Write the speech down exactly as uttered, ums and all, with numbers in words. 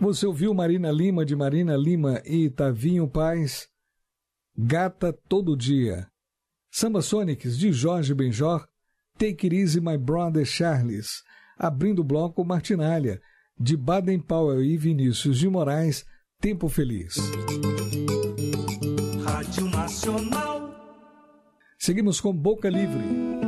Você ouviu Marina Lima, de Marina Lima e Tavinho Paz, Gata Todo Dia. Samba Sonics, de Jorge Benjor, Take It Easy My Brother Charles. Abrindo o bloco, Martinalha, de Baden Powell e Vinícius de Moraes, Tempo Feliz. Rádio Nacional. Seguimos com Boca Livre.